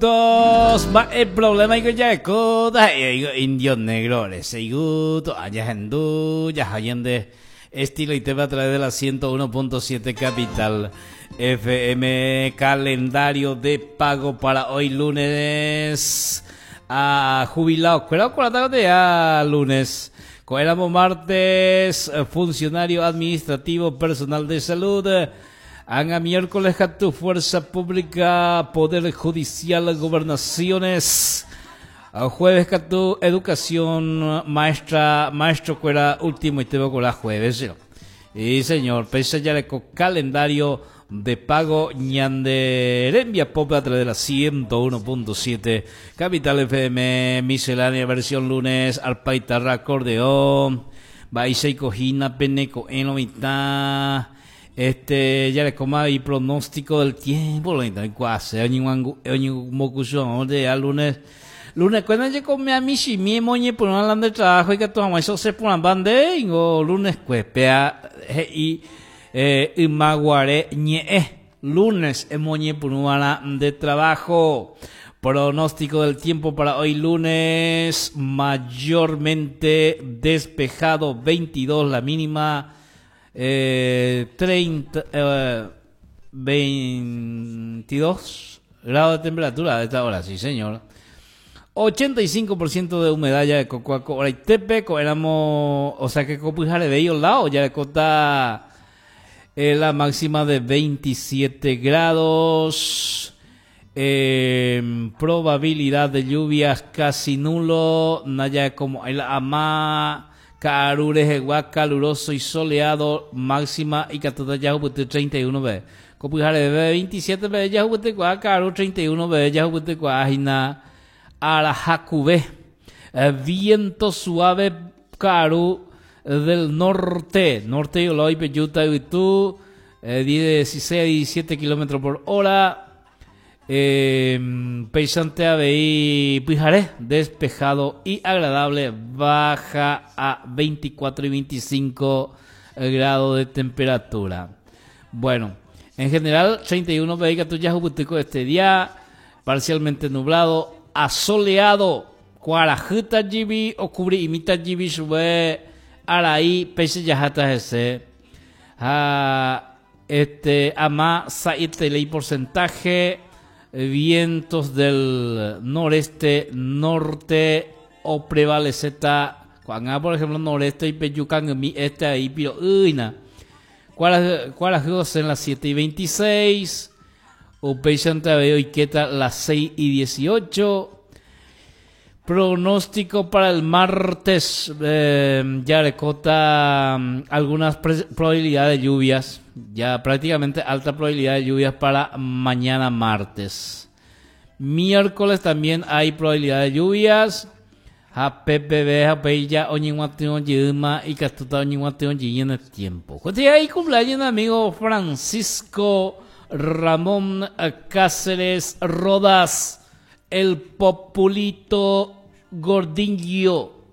minutos. El problema es que ya indios negros. Segundo, allá en ya Allende, estilo y tema a través de la 101.7 Capital FM. Calendario de pago para hoy lunes. A jubilados, cuidado con la tarde a lunes. Éramos martes, funcionario administrativo, personal de salud. A miércoles, tu fuerza pública, poder judicial, gobernaciones. A jueves, tu educación, maestro, que era último y tengo con la jueves. ¿Sí? Y señor, pese ya le calendario de pago ñanderembia pop a través de la 101.7 Capital FM, miscelánea versión lunes, arpaitarra acordeón, baisei cojina, peneco en la mitad. Ya le coma y pronóstico del tiempo, lo intenté cuase, de lunes. Lunes, cuando yo come a mi chimie, moñe, por un hablando de trabajo y que todo eso se ponen bande, o lunes, cuespea, y maguare, lunes, moñe, por un hablando de trabajo. Pronóstico del tiempo para hoy lunes, mayormente despejado, 22 la mínima. 22 grados de temperatura a esta hora, sí señor. 85% de humedad ya de Cocoaco, ahora y Tepeco, éramos, o sea que Copujare de ellos lados, ya le cota la máxima de 27 grados. Probabilidad de lluvias casi nulo, naya como el ama. Carures, igual caluroso y soleado, máxima y catota ya jubute 31 b. Copujare de 27 b, ya jubute cuá, caru 31 b, ya jubute cuá, ajina, arajacube. Viento suave, caru, del norte, y Oloy, Peyuta, Uitú, 16 a 17 kilómetros por hora. Peisante Aveí Pujaré, despejado y agradable, baja a 24 y 25 grados de temperatura. Bueno, en general 31 vehículos ya jubutico este día, parcialmente nublado, asoleado, cuarajuta gibi o cubri imita gibi sube araí pese yajata ese ama saite ley porcentaje. Vientos del noreste, norte o prevaleceta. Cuando por ejemplo noreste y peyucan mi este ahí pero uina. ¿Cuáles en las 7 y 26? O peisante veo y queta las 6 y 18. Pronóstico para el martes, ya recota algunas probabilidades de lluvias, ya prácticamente alta probabilidad de lluvias para mañana martes. Miércoles también hay probabilidad de lluvias. PPB, ya oñihuateón yuma y castuta oñihuateón en el tiempo. Joder, ahí cumpleaños amigo Francisco Ramón Cáceres Rodas. El populito gordinho